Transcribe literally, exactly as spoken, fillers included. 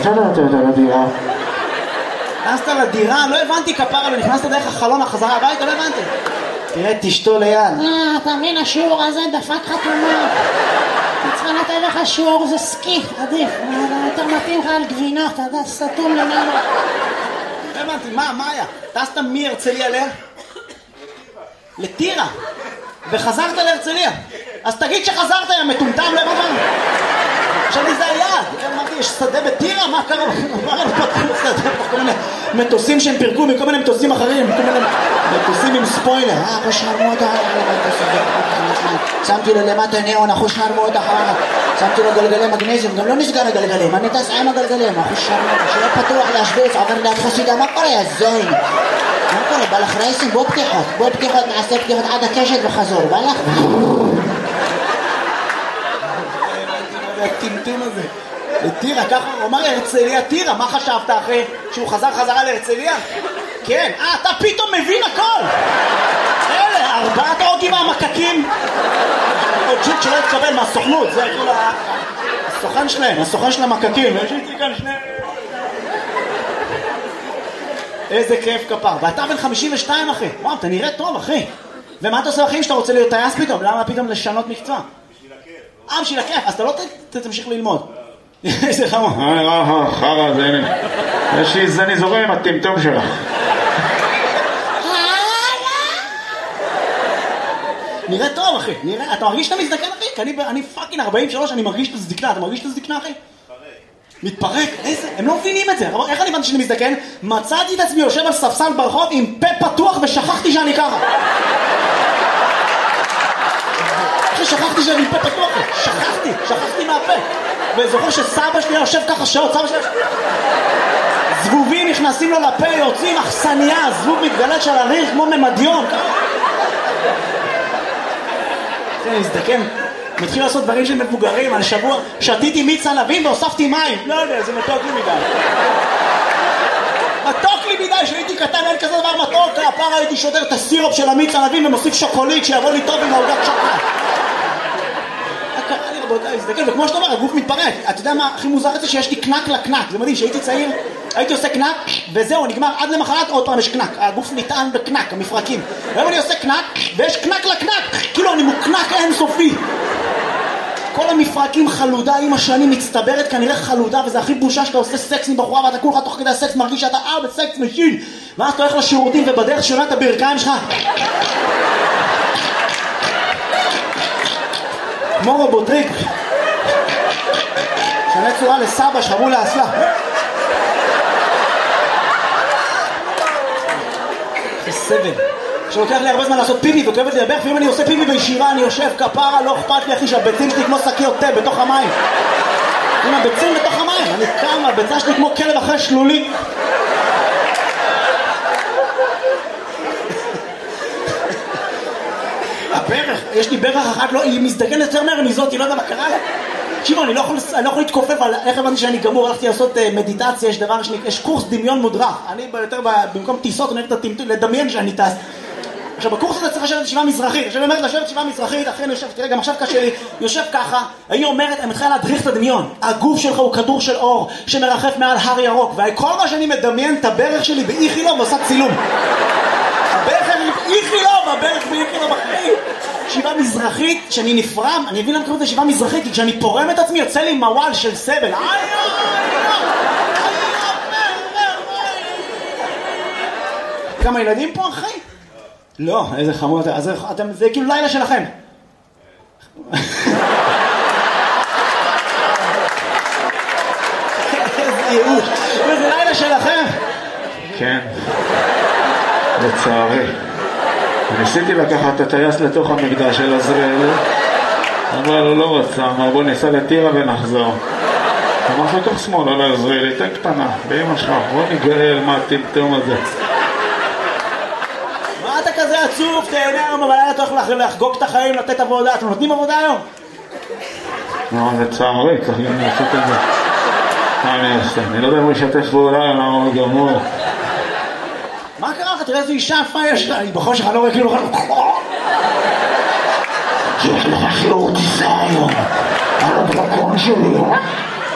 מצאת את הדירה. נכנסת לדירה? לא הבנתי כפרה, ונכנסת דרך החלון החזרה הביתה, לא הבנתי. תראה, תשתו ליד. אה, אתה מבין, השיעור הזה דפק חתומה. אני צריכה לתת לך שיעור, זה סקי, עדיף. יותר מתאים לך על גבינות, אתה יודע, סתום למעלה. לא הבנתי, מה, מה היה? טסת מהרצליה ל... לטירה. וחזרת להרצליה. אז תגיד שחזרת, יא מטומטם, לא הבנתי. עכשיו לי זה היעד. אמרתי, יש שדה בטירה? מה קרה? מה קרה? פתחו שדה, כל מיני מטוסים שהם פירקו מכל מיני מטוסים אחרים, כל מיני מטוסים עם ספוילר. אה, אחו שרמו אותה. שמתי לו למטה ניאון, אחו שרמו אותה. שמתי לו גלגלי מגנזיום, גם לא נסגר הגלגלים. אני טס עם הגלגלים, אחו שרמו אותה. שיהיה פתוח להשוויץ, עובר ליד חסידה. מה קורה, יא זין? מה קורה? בא לך רייסים? בוא פתיחות. בוא פתיחות, נעשה פתיחות עד הקשת וחזור. בא לך? הטמטום הזה. לטירה, ככה הוא אמר להרצליה טירה, מה חשבת אחרי שהוא חזר חזרה להרצליה? כן, אה, אתה פתאום מבין הכל! אלה, ארבעת האוגים המקקים. עוד ג'וק שלא התקבל מהסוכנות, זה כאילו הסוכן שלהם, הסוכן של המקקים. יש לי כאן שני... איזה כיף כפר. ואתה בן חמישים ושתיים אחי. וואו, אתה נראה טוב אחי. ומה אתה עושה אחי שאתה רוצה להיות טייס פתאום? למה פתאום לשנות מקצוע? אה, בשביל הכיף, אז אתה לא תמשיך ללמוד. איזה חמור. אה, חרא, זה הנה. יש לי זני זורם עם הטמטום שלך. נראה טוב אחי, נראה, אתה מרגיש שאתה מזדקן אחי? כי אני, אני פאקינג ארבעים ושלוש, אני מרגיש את הזדקנה, אתה מרגיש את הזדקנה אחי? מתפרק, איזה, הם לא מבינים את זה. איך אני הבנתי שאני מזדקן? מצאתי את עצמי יושב על ספסל ברחוב עם פה פתוח ושכחתי שאני ככה. שכחתי שאני פה פתוח, שכחתי, שכחתי מהפה. וזוכר שסבא שלי יושב ככה שעות, סבא שלי זבובים נכנסים לו לפה, יוצאים אכסניה, זבוב מתגלת של הריר כמו ממדיון. אני מזדקן, מתחיל לעשות דברים של מבוגרים. על שבוע שתיתי מיץ ענבים והוספתי מים. לא יודע, זה מתוק לי מדי. מתוק לי מדי, שהייתי קטן, אין כזה דבר מתוק. הפעם הייתי שודר את הסירופ של המיץ ענבים ומוסיף שוקולית שיבוא לי טוב עם העוגת שוקולד. קרה לי רבותיי, מזדקן, וכמו שאתה אומר, הגוף מתפרק. אתה יודע מה הכי מוזר את זה? שיש לי קנק לקנק. זה מדהים, שהייתי צעיר, הייתי עושה קנק, וזהו, נגמר עד למחרת, עוד פעם יש קנק. הגוף נטען בקנק, המפרקים. והיום אני עושה קנק, ויש קנק לקנק. כאילו אני מוקנק אינסופי. כל המפרקים חלודה עם השנים מצטברת, כנראה חלודה, וזה הכי בושה שאתה עושה סקס עם בחורה, ואתה כולך תוך כדי הסקס מרגיש שאתה אה בסקס משין. ואז אתה הולך לשירותים, ובדרך שונה את הברכיים שלך. כמו רובוטריק. שנה צורה לסבא, שחרו לאסלה. זה סבל. שלוקח לי הרבה זמן לעשות פיפי וכואבת לי לברך, ואם אני עושה פיפי בישירה אני יושב כפרה, לא אכפת לי אחי שהביצים שלי כמו שקיות תה בתוך המים. עם הביצים בתוך המים, אני קם, הביצה שלי כמו כלב אחרי שלולי. הברך, יש לי ברך אחת, היא מזדקנת יותר מהר מזאת, היא לא יודע מה קרה לה. תקשיבו, אני לא יכול, אני לא יכול להתכופף על איך הבנתי שאני גמור, הלכתי לעשות מדיטציה, יש דבר שני, יש קורס דמיון מודרך. אני יותר במקום טיסות, אני אוהב לדמיין שאני טס. עכשיו, בקורס הזה צריך לשבת ישיבה מזרחית. עכשיו, היא אומרת לשבת ישיבה מזרחית, אחרי אני יושב, תראה, גם עכשיו קשה לי, יושב ככה, היא אומרת, אני מתחילה להדריך את הדמיון. הגוף שלך הוא כדור של אור שמרחף מעל הר ירוק, וכל מה שאני מדמיין את הברך שלי באיכילוב ועושה צילום. הברך שלי באיכילוב, הברך באיכילוב אחרי. ישיבה מזרחית, שאני נפרם, אני אבין למה קוראים את הישיבה מזרחית, כי כשאני פורם את עצמי, יוצא לי מוואל של סבל. כמה ילדים פה, אחי? לא, איזה חמור, אז אתם, זה כאילו לילה שלכם. איזה ייאוש, זה לילה שלכם. כן, לצערי. ניסיתי לקחת את הטייס לתוך המקדש של עזריאל, אבל הוא לא רצה, אמר בוא ניסע לטירה ונחזור. אמר לתוך שמאל, לא לעזריאל, תן קטנה, באמא שלך, בוא נגאל מה הטמטום הזה. מה אתה כזה עצוב? תהנה היום, אבל אתה הולך לחגוג את החיים, לתת עבודה. אתם נותנים עבודה היום? לא, זה צערי, צריך גם לעשות את זה. מה אני אעשה? אני לא יודע אם הוא ישתף פעולה, למה הוא גמור. מה קרה לך? תראה איזו אישה יפה יש לה, היא בחור שלך לא רואה כאילו יש לך חיור טיסה היום על הדרקון שלי,